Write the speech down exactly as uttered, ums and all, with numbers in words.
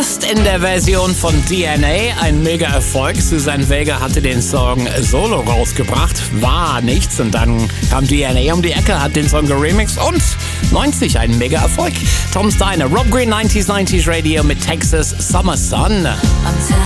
Dust in der Version von D N A, ein Mega-Erfolg. Suzanne Vega hatte den Song solo rausgebracht, war nichts. Und dann kam D N A um die Ecke, hat den Song geremixed und neunzig ein Mega-Erfolg. Tom Steiner, Rob Green, neunziger neunziger Radio mit Texas Summer Sun.